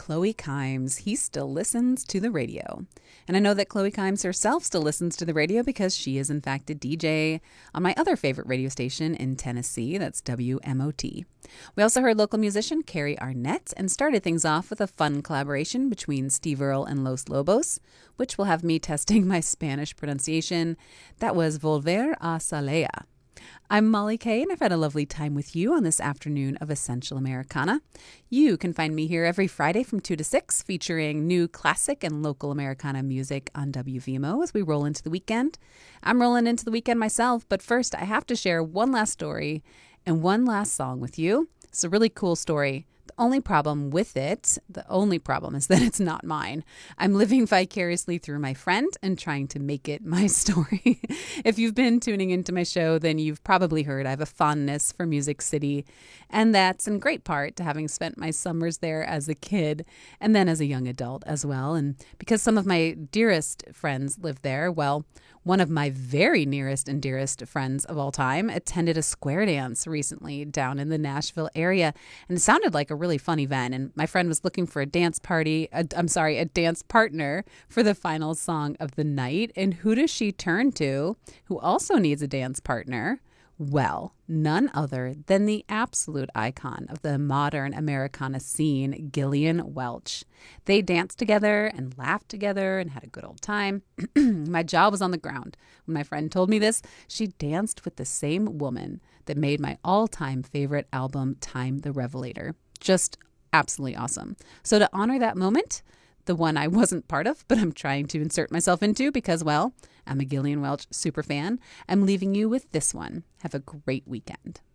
Chloe Kimes. He still listens to the radio. And I know that Chloe Kimes herself still listens to the radio because she is, in fact, a DJ on my other favorite radio station in Tennessee. That's WMOT. We also heard local musician Carrie Arnett and started things off with a fun collaboration between Steve Earle and Los Lobos, which will have me testing my Spanish pronunciation. That was Volver a Salea. I'm Molly Kay, and I've had a lovely time with you on this afternoon of Essential Americana. You can find me here every Friday from 2 to 6, featuring new classic and local Americana music on WVMO as we roll into the weekend. I'm rolling into the weekend myself, but first I have to share one last story and one last song with you. It's a really cool story. The only problem is that it's not mine. I'm living vicariously through my friend and trying to make it my story. If you've been tuning into my show, then you've probably heard I have a fondness for Music City, and that's in great part to having spent my summers there as a kid and then as a young adult as well. And because some of my dearest friends live there, well, one of my very nearest and dearest friends of all time attended a square dance recently down in the Nashville area, and it sounded like a really fun event. And my friend was looking for a dance partner for the final song of the night. And who does she turn to who also needs a dance partner? Well, none other than the absolute icon of the modern Americana scene, Gillian Welch. They danced together and laughed together and had a good old time. My jaw was on the ground when my friend told me this. She danced with the same woman that made my all-time favorite album, Time the Revelator. Just absolutely awesome. So to honor that moment, the one I wasn't part of, but I'm trying to insert myself into because, well, I'm a Gillian Welch super fan, I'm leaving you with this one. Have a great weekend.